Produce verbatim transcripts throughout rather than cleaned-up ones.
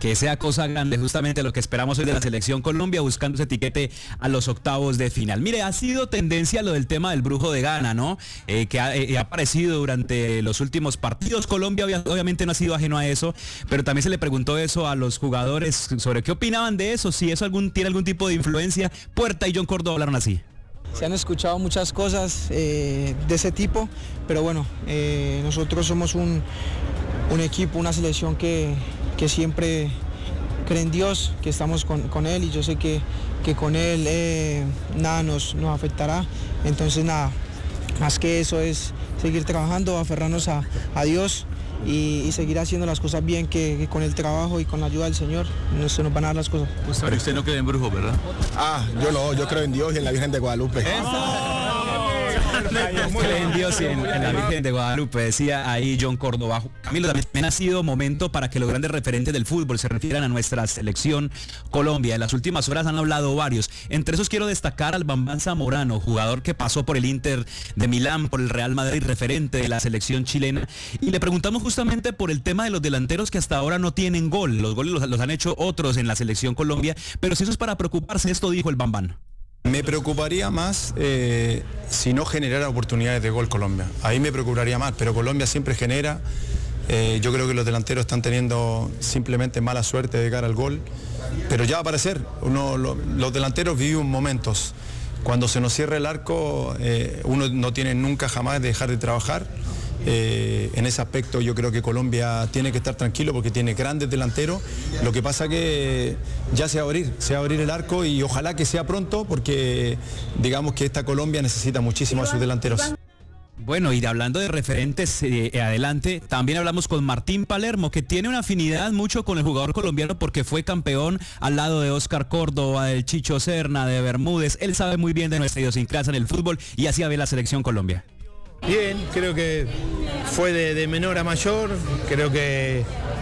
que sea cosa grande, justamente lo que esperamos hoy de la selección Colombia, buscando ese etiquete a los octavos de final. Mire, ha sido tendencia lo del tema del brujo de Ghana, ¿no? Eh, que ha, eh, ha aparecido durante los últimos partidos. Colombia obvia, obviamente no ha sido ajeno a eso, pero también se le preguntó eso a los jugadores sobre qué opinaban de eso, si eso algún, tiene algún tipo de influencia. Puerta y John Córdoba hablaron así. Se han escuchado muchas cosas eh, de ese tipo, pero bueno, eh, nosotros somos un, un equipo, una selección que, que siempre cree en Dios, que estamos con, con Él, y yo sé que, que con Él eh, nada nos, nos afectará. Entonces nada, más que eso es seguir trabajando, aferrarnos a, a Dios y, y seguir haciendo las cosas bien, que, que con el trabajo y con la ayuda del Señor no se nos van a dar las cosas. Pero usted no cree en brujos, ¿verdad? Ah, yo no, yo creo en Dios y en la Virgen de Guadalupe. Cree en Dios y en, en la Virgen de Guadalupe, decía ahí John Córdoba. Camilo, también ha sido momento para que los grandes referentes del fútbol se refieran a nuestra selección Colombia. En las últimas horas han hablado varios. Entre esos quiero destacar al Bambán Zamorano, jugador que pasó por el Inter de Milán, por el Real Madrid, referente de la selección chilena. Y le preguntamos justamente por el tema de los delanteros que hasta ahora no tienen gol. Los goles los, los han hecho otros en la selección Colombia, pero si eso es para preocuparse, esto dijo el Bambán. Me preocuparía más eh, si no generara oportunidades de gol Colombia. Ahí me preocuparía más, pero Colombia siempre genera. Eh, yo creo que los delanteros están teniendo simplemente mala suerte de cara al gol, pero ya va a aparecer. Uno, lo, los delanteros viven momentos. Cuando se nos cierra el arco, eh, uno no tiene nunca jamás de dejar de trabajar. Eh, en ese aspecto yo creo que Colombia tiene que estar tranquilo porque tiene grandes delanteros. Lo que pasa que ya se va a abrir, se va a abrir el arco y ojalá que sea pronto porque digamos que esta Colombia necesita muchísimo a sus delanteros. Bueno, y hablando de referentes eh, adelante, también hablamos con Martín Palermo, que tiene una afinidad mucho con el jugador colombiano porque fue campeón al lado de Oscar Córdoba, del Chicho Serna, de Bermúdez. Él sabe muy bien de nuestra idiosincrasia en el fútbol y así ve la selección Colombia. Bien, creo que fue de, de menor a mayor, creo que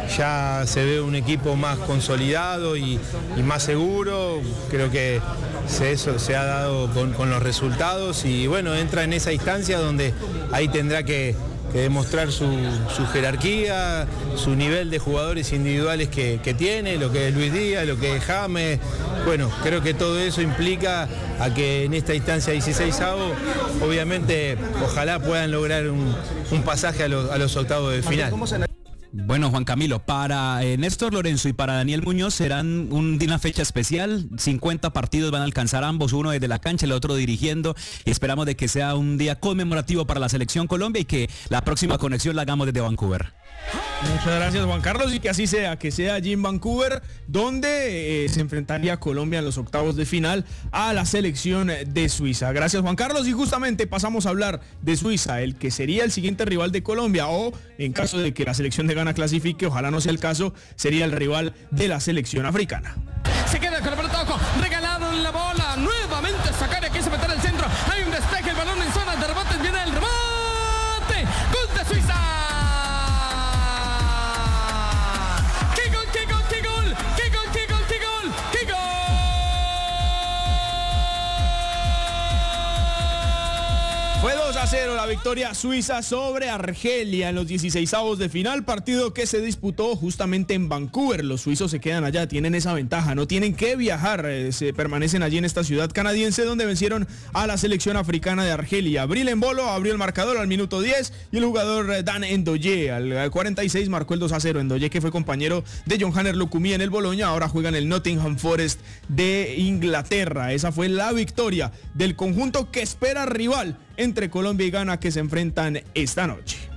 ya se ve un equipo más consolidado y, y más seguro, creo que se, eso se ha dado con, con los resultados y bueno, entra en esa instancia donde ahí tendrá que, que demostrar su, su jerarquía, su nivel de jugadores individuales que, que tiene, lo que es Luis Díaz, lo que es James. Bueno, creo que todo eso implica a que en esta instancia dieciseisavo, obviamente, ojalá puedan lograr un, un pasaje a los, a los octavos de final. Bueno, Juan Camilo, para eh, Néstor Lorenzo y para Daniel Muñoz serán un, una fecha especial, cincuenta partidos van a alcanzar ambos, uno desde la cancha, el otro dirigiendo, y esperamos de que sea un día conmemorativo para la selección Colombia y que la próxima conexión la hagamos desde Vancouver. Muchas gracias, Juan Carlos, y que así sea, que sea allí en Vancouver, donde eh, se enfrentaría Colombia en los octavos de final a la selección de Suiza. Gracias, Juan Carlos, y justamente pasamos a hablar de Suiza, el que sería el siguiente rival de Colombia, o en caso de que la selección de Ghana clasifique, ojalá no sea el caso, sería el rival de la selección africana. Se queda con el pelota, ojo, regalado en la bola, nuevamente Sakaria quiso meter al centro, hay un despeje, el balón en zona de rebotes, viene el rebote, gol de Suiza. Fue dos a cero la victoria suiza sobre Argelia en los dieciseisavos de final, partido que se disputó justamente en Vancouver. Los suizos se quedan allá, tienen esa ventaja, no tienen que viajar, eh, se permanecen allí en esta ciudad canadiense donde vencieron a la selección africana de Argelia. Bril Embolo abrió el marcador al minuto diez y el jugador Dan Ndoye al cuarenta y seis marcó el dos a cero. Ndoye, que fue compañero de John Hanner Lukumi en el Bologna, ahora juega en el Nottingham Forest de Inglaterra. Esa fue la victoria del conjunto que espera rival entre Colombia y Ghana, que se enfrentan esta noche.